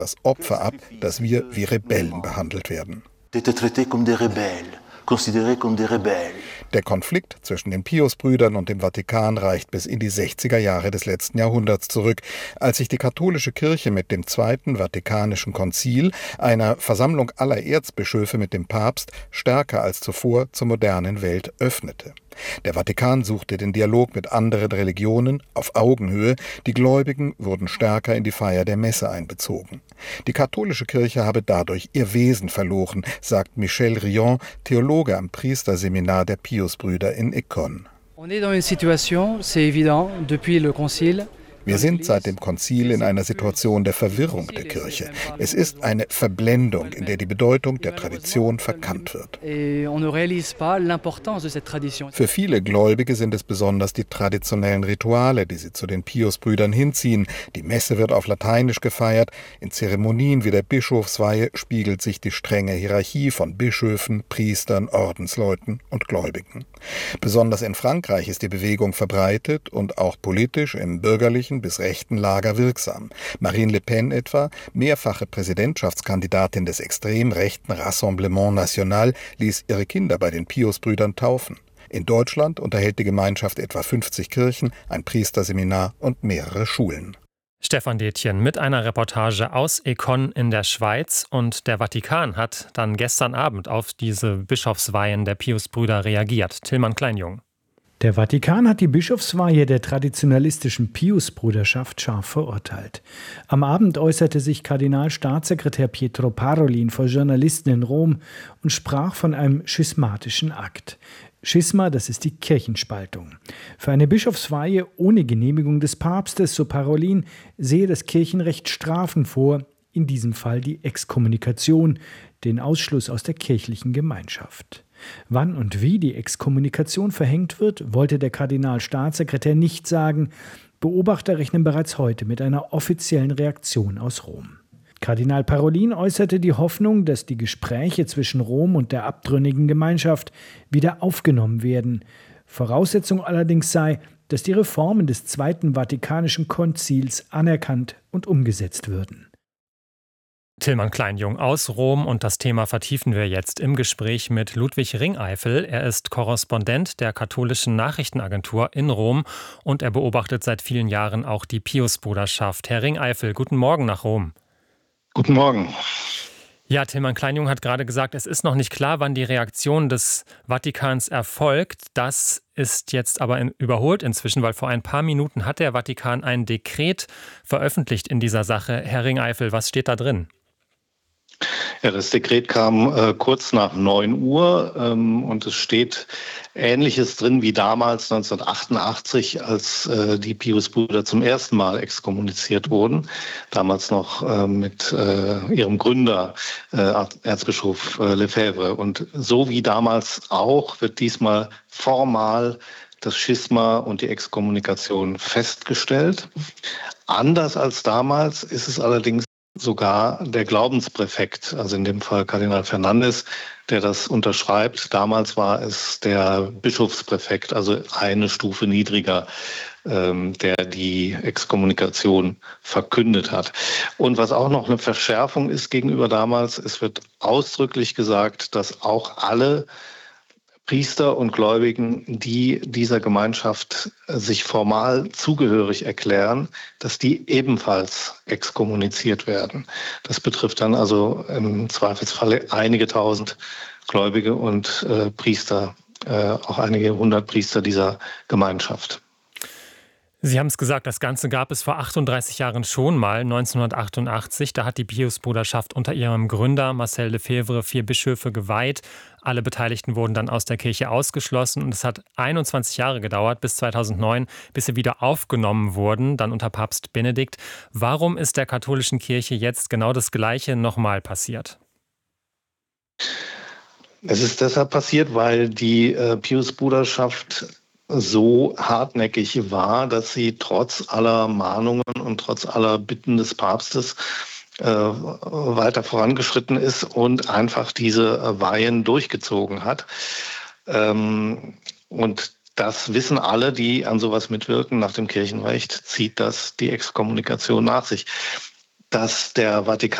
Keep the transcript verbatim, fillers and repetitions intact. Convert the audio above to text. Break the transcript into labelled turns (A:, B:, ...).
A: das Opfer ab, dass wir wie Rebellen behandelt werden. Der Konflikt zwischen den Piusbrüdern und dem Vatikan reicht bis in die sechziger Jahre des letzten Jahrhunderts zurück, als sich die katholische Kirche mit dem Zweiten Vatikanischen Konzil, einer Versammlung aller Erzbischöfe mit dem Papst, stärker als zuvor zur modernen Welt öffnete. Der Vatikan suchte den Dialog mit anderen Religionen auf Augenhöhe, die Gläubigen wurden stärker in die Feier der Messe einbezogen. Die katholische Kirche habe dadurch ihr Wesen verloren, sagt Michel Rion, Theologe am Priesterseminar der Piusbrüder in Écône.
B: On est dans une situation, c'est évident, depuis le concile.
A: Wir sind seit dem Konzil in einer Situation der Verwirrung der Kirche. Es ist eine Verblendung, in der die Bedeutung der Tradition verkannt wird. Für viele Gläubige sind es besonders die traditionellen Rituale, die sie zu den Piusbrüdern hinziehen. Die Messe wird auf Lateinisch gefeiert. In Zeremonien wie der Bischofsweihe spiegelt sich die strenge Hierarchie von Bischöfen, Priestern, Ordensleuten und Gläubigen. Besonders in Frankreich ist die Bewegung verbreitet und auch politisch im bürgerlichen bis rechten Lager wirksam. Marine Le Pen etwa, mehrfache Präsidentschaftskandidatin des extrem rechten Rassemblement National, ließ ihre Kinder bei den Piusbrüdern taufen. In Deutschland unterhält die Gemeinschaft etwa fünfzig Kirchen, ein Priesterseminar und mehrere Schulen.
C: Stefan Detjen mit einer Reportage aus Écône in der Schweiz. Und der Vatikan hat dann gestern Abend auf diese Bischofsweihen der Piusbrüder reagiert. Tilman Kleinjung.
D: Der Vatikan hat die Bischofsweihe der traditionalistischen Piusbruderschaft scharf verurteilt. Am Abend äußerte sich Kardinalstaatssekretär Pietro Parolin vor Journalisten in Rom und sprach von einem schismatischen Akt. Schisma, das ist die Kirchenspaltung. Für eine Bischofsweihe ohne Genehmigung des Papstes, so Parolin, sehe das Kirchenrecht Strafen vor, in diesem Fall die Exkommunikation, den Ausschluss aus der kirchlichen Gemeinschaft. Wann und wie die Exkommunikation verhängt wird, wollte der Kardinalstaatssekretär nicht sagen. Beobachter rechnen bereits heute mit einer offiziellen Reaktion aus Rom. Kardinal Parolin äußerte die Hoffnung, dass die Gespräche zwischen Rom und der abtrünnigen Gemeinschaft wieder aufgenommen werden. Voraussetzung allerdings sei, dass die Reformen des Zweiten Vatikanischen Konzils anerkannt und umgesetzt würden.
C: Tilman Kleinjung aus Rom, und das Thema vertiefen wir jetzt im Gespräch mit Ludwig Ringeifel. Er ist Korrespondent der katholischen Nachrichtenagentur in Rom und er beobachtet seit vielen Jahren auch die Piusbruderschaft. Herr Ringeifel, guten Morgen nach Rom.
E: Guten Morgen.
C: Ja, Tilman Kleinjung hat gerade gesagt, es ist noch nicht klar, wann die Reaktion des Vatikans erfolgt. Das ist jetzt aber in, überholt inzwischen, weil vor ein paar Minuten hat der Vatikan ein Dekret veröffentlicht in dieser Sache. Herr Ringeifel, was steht da drin?
E: Ja, das Dekret kam äh, kurz nach neun Uhr ähm, und es steht Ähnliches drin wie damals neunzehnhundertachtundachtzig, als äh, die Piusbrüder zum ersten Mal exkommuniziert wurden. Damals noch äh, mit äh, ihrem Gründer, äh, Erzbischof äh, Lefebvre. Und so wie damals auch wird diesmal formal das Schisma und die Exkommunikation festgestellt. Anders als damals ist es allerdings sogar der Glaubenspräfekt, also in dem Fall Kardinal Fernandes, der das unterschreibt. Damals war es der Bischofspräfekt, also eine Stufe niedriger, ähm, der die Exkommunikation verkündet hat. Und was auch noch eine Verschärfung ist gegenüber damals, es wird ausdrücklich gesagt, dass auch alle Priester und Gläubigen, die dieser Gemeinschaft sich formal zugehörig erklären, dass die ebenfalls exkommuniziert werden. Das betrifft dann also im Zweifelsfalle einige tausend Gläubige und äh, Priester, äh, auch einige hundert Priester dieser Gemeinschaft.
C: Sie haben es gesagt, das Ganze gab es vor achtunddreißig Jahren schon mal, neunzehnhundertachtundachtzig. Da hat die Piusbruderschaft unter ihrem Gründer Marcel Lefebvre vier Bischöfe geweiht. Alle Beteiligten wurden dann aus der Kirche ausgeschlossen und es hat einundzwanzig Jahre gedauert, bis zweitausendneun, bis sie wieder aufgenommen wurden, dann unter Papst Benedikt. Warum ist der katholischen Kirche jetzt genau das Gleiche nochmal passiert?
E: Es ist deshalb passiert, weil die äh, Piusbruderschaft so hartnäckig war, dass sie trotz aller Mahnungen und trotz aller Bitten des Papstes äh, weiter vorangeschritten ist und einfach diese Weihen durchgezogen hat. Ähm, und das wissen alle, die an sowas mitwirken. Nach dem Kirchenrecht zieht das die Exkommunikation nach sich. dass der Vatikan